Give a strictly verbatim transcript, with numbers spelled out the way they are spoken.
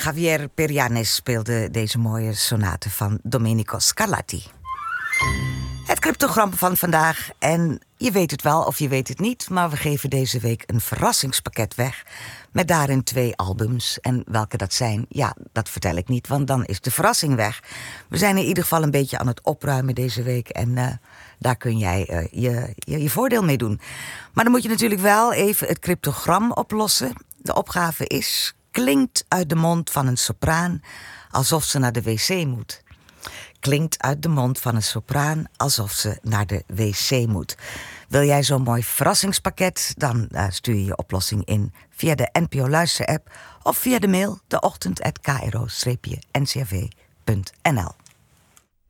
Javier Perianes speelde deze mooie sonate van Domenico Scarlatti. Het cryptogram van vandaag. En je weet het wel of je weet het niet, maar we geven deze week een verrassingspakket weg. Met daarin twee albums. En welke dat zijn, ja, dat vertel ik niet, want dan is de verrassing weg. We zijn in ieder geval een beetje aan het opruimen deze week. En uh, daar kun jij uh, je, je, je voordeel mee doen. Maar dan moet je natuurlijk wel even het cryptogram oplossen. De opgave is: klinkt uit de mond van een sopraan alsof ze naar de wc moet. Klinkt uit de mond van een sopraan alsof ze naar de wc moet. Wil jij zo'n mooi verrassingspakket? Dan uh, stuur je je oplossing in via de N P O Luister-app of via de mail deochtend at k r o streepje n c r v punt n l.